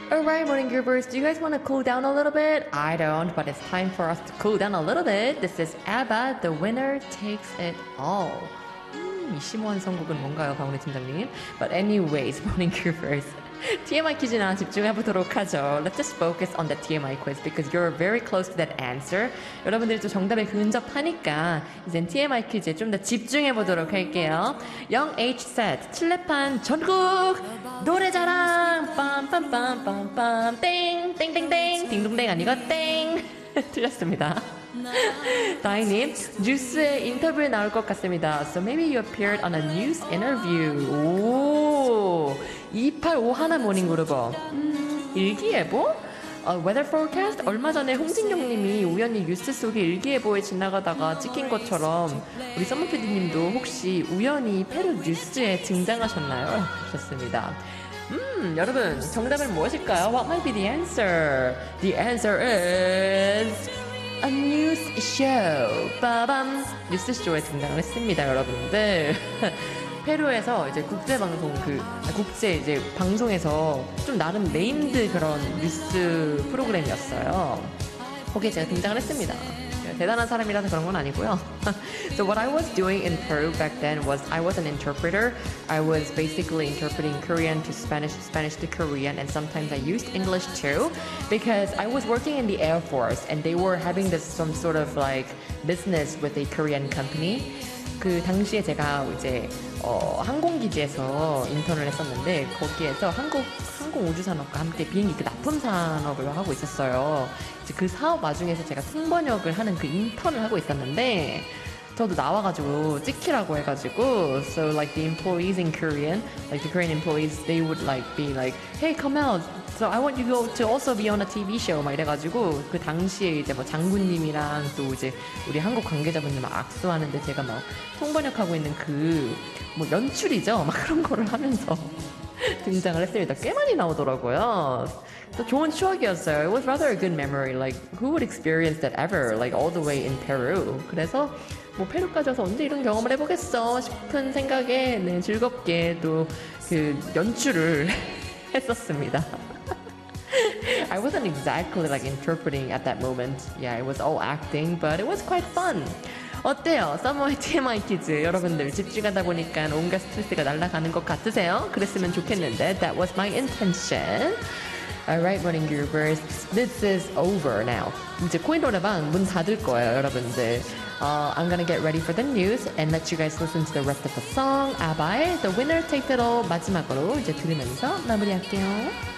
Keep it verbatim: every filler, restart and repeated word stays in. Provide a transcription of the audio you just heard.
Alright, morning groovers, do you guys want to cool down a little bit? I don't, but it's time for us to cool down a little bit. This is ABBA, The Winner Takes It All. 음, 이 심오한 선곡은 뭔가요, 박은혜 팀장님? But anyways, morning groovers. 티엠아이 퀴즈나 집중해보도록 하죠. Let's just focus on the 티엠아이 quiz because you're very close to that answer. 여러분들이 또 정답에 근접하니까 이젠 티엠아이 퀴즈에 좀 더 집중해보도록 할게요. 영 에이치 set 칠레판 전국 노래자랑 빰빰빰빰빰 땡 땡땡땡 딩동댕 아니고 땡 틀렸습니다. 다이님, 뉴스에 인터뷰에 나올 것 같습니다. So maybe you appeared on a news interview. 오, 이팔오일 모닝그루버. 음, 일기예보? 어, weather forecast? 얼마 전에 홍진경님이 우연히 뉴스 속에 일기예보에 지나가다가 찍힌 것처럼 우리 썸머피디님도 혹시 우연히 페루 뉴스에 등장하셨나요? 하셨습니다. 음, 여러분, 정답은 무엇일까요? What might be the answer? The answer is a news show. 빠밤. 뉴스쇼에 등장을 했습니다, 여러분들. 페루에서 이제 국제방송 그, 국제 이제 방송에서 좀 나름 네임드 그런 뉴스 프로그램이었어요. 거기에 제가 등장을 했습니다. 대단한 사람이라서 그런 건 아니고요. So what I was doing in Peru back then was I was an interpreter. I was basically interpreting Korean to Spanish, Spanish to Korean, and sometimes I used English too because I was working in the Air Force and they were having this some sort of like business with a Korean company. 그 당시에 제가 이제 어, 항공기지에서 인턴을 했었는데 거기에서 한국 항공우주산업과 함께 비행기 그 납품 산업을 하고 있었어요. 이제 그 사업 와중에서 제가 통번역을 하는 그 인턴을 하고 있었는데 저도 나와가지고 찍히라고 해가지고 so like the employees in Korean, like the Korean employees, they would like be like, hey, come out. So I want you to also be on a 티비 show 막 이래가지고 그 당시에 이제 뭐 장군님이랑 또 이제 우리 한국 관계자분들 막 악수하는데 제가 막 통번역하고 있는 그 뭐 연출이죠. 막 그런 거를 하면서 등장을 했습니다. 꽤 많이 나오더라고요. 또 좋은 추억이었어요. It was rather a good memory. Like who would experience that ever? Like all the way in Peru. 그래서 뭐 페루까지 와서 언제 이런 경험을 해보겠어 싶은 생각에 네, 즐겁게 또 그 연출을 했었습니다. I wasn't exactly like interpreting at that moment. Yeah, it was all acting, but it was quite fun. 어때요? 서머의 티엠아이 퀴즈 여러분들 집중하다 보니까 온갖 스트레스가 날아가는 것 같으세요? 그랬으면 좋겠는데 That was my intention. Alright, morning groovers. This is over now. 이제 코인 노래방 문 닫을 거예요, 여러분들. Uh, I'm gonna get ready for the news and let you guys listen to the rest of the song. 아바의 The Winner Takes It All 마지막으로 이제 들으면서 마무리할게요.